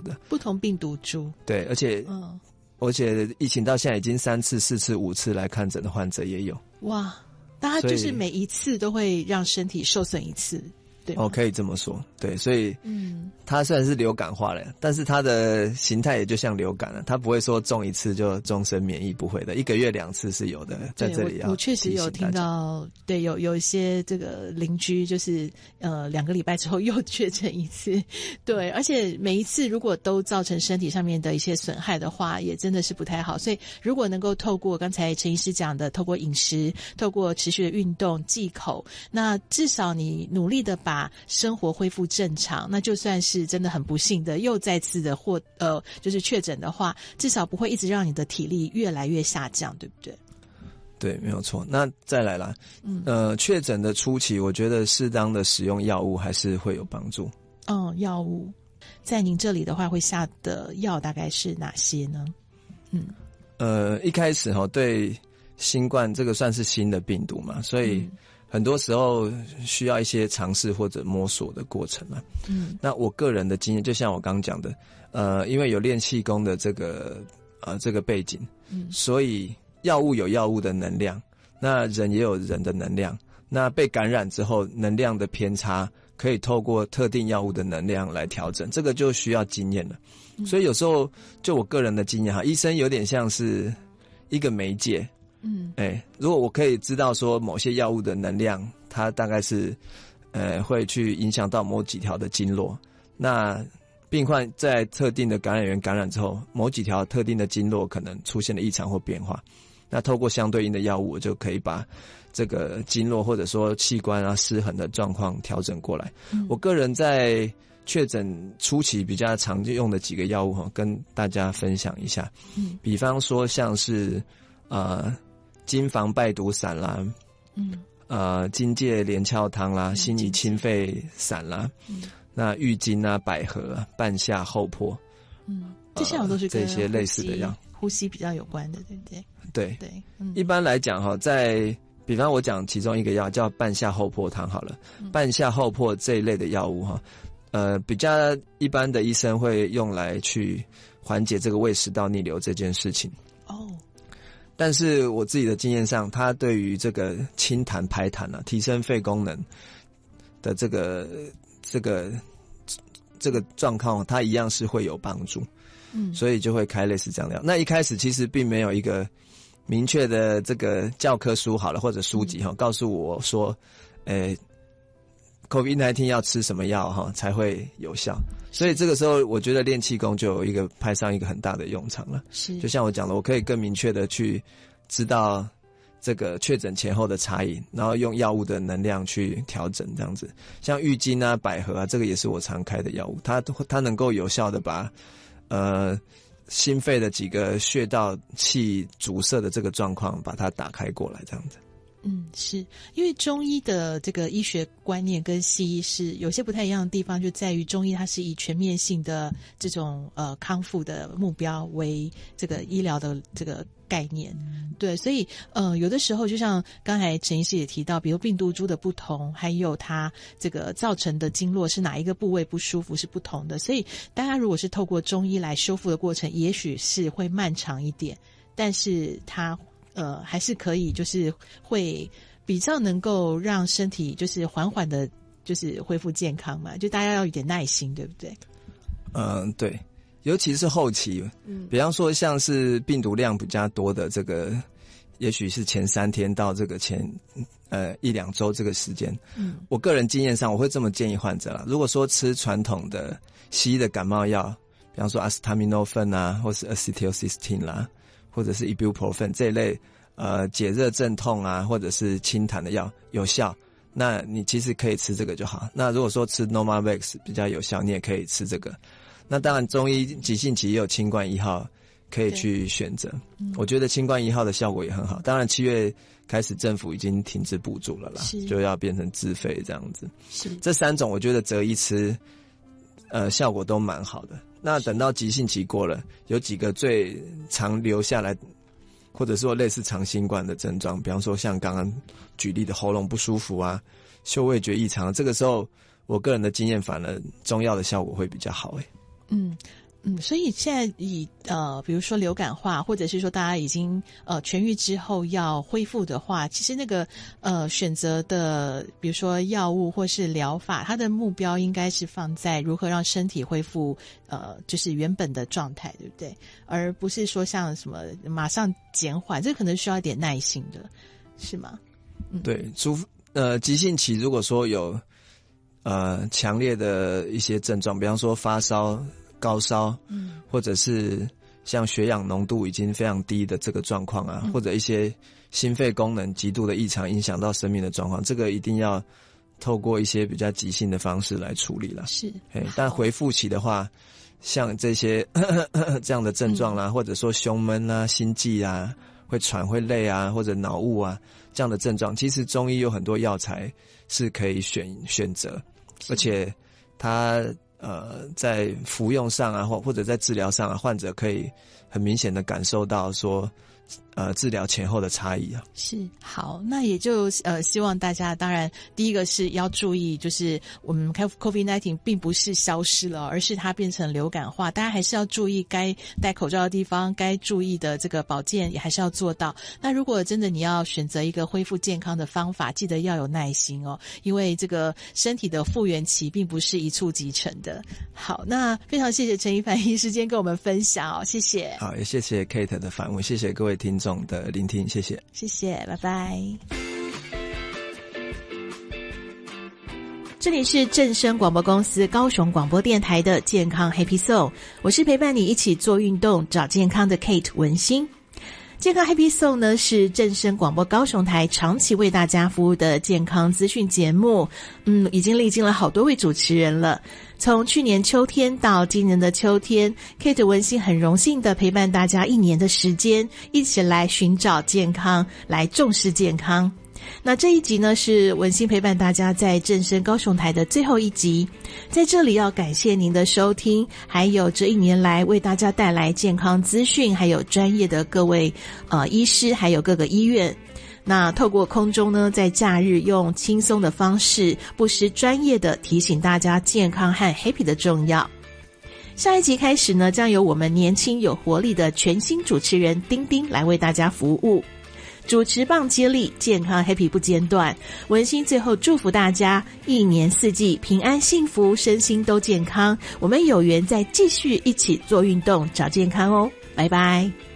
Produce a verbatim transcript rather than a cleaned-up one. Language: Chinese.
的， 不同病毒株。 对，而且嗯，而且疫情到现在已经三次、四次、五次来看诊的患者也有。 哇，那他就是每一次都会让身体受损一次。对哦， 可以这么说，对，所以嗯，它虽然是流感化了，但是它的形态也就像流感了，它不会说中一次就终身免疫，不会的，一个月两次是有的，在这里要我, 我确实有听到，对，有有一些这个邻居就是呃两个礼拜之后又确诊一次，对，而且每一次如果都造成身体上面的一些损害的话，也真的是不太好，所以如果能够透过刚才陈医师讲的，透过饮食，透过持续的运动忌口，那至少你努力的把把生活恢复正常，那就算是真的很不幸的又再次的或呃就是确诊的话，至少不会一直让你的体力越来越下降，对不对？ 对，没有错。那再来啦，嗯，呃，确诊的初期，我觉得适当的使用药物还是会有帮助。 嗯，药物在您这里的话，会下的药大概是哪些呢？嗯， 呃，一开始哈，对新冠这个算是新的病毒嘛，所以。嗯很多时候需要一些尝试或者摸索的过程嘛。嗯，那我个人的经验，就像我刚刚讲的，呃，因为有练气功的这个呃这个背景，嗯，所以药物有药物的能量，那人也有人的能量。那被感染之后，能量的偏差可以透过特定药物的能量来调整，这个就需要经验了。嗯，所以有时候就我个人的经验哈，医生有点像是一个媒介。嗯，哎、欸，如果我可以知道说某些药物的能量，它大概是，呃，会去影响到某几条的经络，那病患在特定的感染源感染之后，某几条特定的经络可能出现了异常或变化，那透过相对应的药物，我就可以把这个经络或者说器官啊失衡的状况调整过来。嗯，我个人在确诊初期比较常用的几个药物哈，跟大家分享一下。嗯，比方说像是呃。金防败毒散啦，嗯，呃，金芥连翘汤啦，辛夷清肺散啦，嗯，那郁金啊、百合啊、半夏厚朴，嗯， 这些我都是跟这些类似的药， 呼吸比较有关的，对不对？ 对对，嗯， 一般来讲哈，在比方我讲其中一个药叫半夏厚朴汤好了，嗯，半夏厚朴这一类的药物哈，呃，比较一般的医生会用来去缓解这个胃食道逆流这件事情。哦。但是我自己的经验上，它对于这个清痰排痰啊，提升肺功能的这个这个这个状况，它一样是会有帮助。嗯，所以就会开类似这样的药。那一开始其实并没有一个明确的这个教科书好了，或者书籍哈，嗯，告诉我说，呃 ，COVID 十九 要吃什么药哈才会有效。所以这个时候，我觉得练气功就有一个派上一个很大的用场了。是，就像我讲的，我可以更明确的去知道这个确诊前后的差异，然后用药物的能量去调整这样子。像郁金啊、百合啊，这个也是我常开的药物，它它能够有效的把呃心肺的几个穴道气阻塞的这个状况把它打开过来，这样子。 嗯，是因为中医的这个医学观念跟西医是有些不太一样的地方，就在于中医它是以全面性的这种呃康复的目标为这个医疗的这个概念，对，所以呃有的时候就像刚才陈医师也提到，比如病毒株的不同，还有它这个造成的经络是哪一个部位不舒服是不同的，所以大家如果是透过中医来修复的过程，也许是会漫长一点，但是它呃，还是可以，就是会比较能够让身体就是缓缓的，就是恢复健康嘛。就大家要有点耐心，对不对？ 嗯，对，尤其是后期，嗯，比方说像是病毒量比较多的这个，也许是前三天到这个前呃一两周这个时间，嗯，我个人经验上我会这么建议患者啦。如果说吃传统的西医的感冒药，比方说阿司他米诺芬啊，或是 acetylcysteine 啦。或者是 ibuprofen 这一类呃解热镇痛啊，或者是清痰的药有效，那你其实可以吃这个就好。那如果说吃 Normavax 比较有效，你也可以吃这个。那当然中医急性期也有清冠一号可以去选择，嗯，我觉得清冠一号的效果也很好。当然七月开始政府已经停止补助了啦，就要变成自费这样子。是这三种我觉得择一吃呃效果都蛮好的。那等到急性期过了，有几个最常留下来，或者说类似长新冠的症状，比方说像刚刚举例的喉咙不舒服啊、嗅味觉异常，这个时候我个人的经验反而中药的效果会比较好诶。 嗯， 嗯，所以现在以呃，比如说流感化，或者是说大家已经呃痊愈之后要恢复的话，其实那个呃选择的，比如说药物或是疗法，它的目标应该是放在如何让身体恢复呃就是原本的状态，对不对？而不是说像什么马上减缓，这可能需要一点耐心的，是吗？嗯， 对，除呃急性期如果说有呃强烈的一些症状，比方说发烧、高烧，嗯，或者是像血氧浓度已经非常低的这个状况啊，嗯，或者一些心肺功能极度的异常影响到生命的状况，这个一定要透过一些比较急性的方式来处理了。 是， 但恢复期的话，像这些呵呵呵这样的症状啦，嗯，或者说胸闷啊、心悸啊、会喘、会累啊，或者脑雾啊这样的症状，其实中医有很多药材是可以选选择，而且它呃，在服用上啊，或或者在治疗上啊，患者可以很明显的感受到说，呃，治疗前后的差异啊。 是，好，那也就呃，希望大家，当然第一个是要注意，就是我们 COVID 十九 并不是消失了，而是它变成流感化，大家还是要注意该戴口罩的地方，该注意的这个保健也还是要做到。那如果真的你要选择一个恢复健康的方法，记得要有耐心哦，因为这个身体的复原期并不是一触即成的。好，那非常谢谢陈一凡医师今天跟我们分享哦，谢谢。 好，也谢谢 Kate 的访问，谢谢各位听众的聆听，谢谢， 谢谢，拜拜。这里是正声广播公司高雄广播电台的健康 Happy Soul， 我是陪伴你一起做运动找健康的 Kate 文心。健康 Happy Soul 呢是正声广播高雄台长期为大家服务的健康资讯节目，嗯，已经历经了好多位主持人了。从去年秋天到今年的秋天 ，Kate 文心很荣幸的陪伴大家一年的时间，一起来寻找健康，来重视健康。那这一集呢是文心陪伴大家在正声高雄台的最后一集，在这里要感谢您的收听，还有这一年来为大家带来健康资讯，还有专业的各位呃医师，还有各个医院。那透过空中呢，在假日用轻松的方式，不失专业的提醒大家健康和 happy 的重要。下一集开始呢，将由我们年轻有活力的全新主持人丁丁来为大家服务。主持棒接力，健康 happy 不间断。文心最后祝福大家一年四季平安幸福，身心都健康。我们有缘再继续一起做运动找健康哦，拜拜。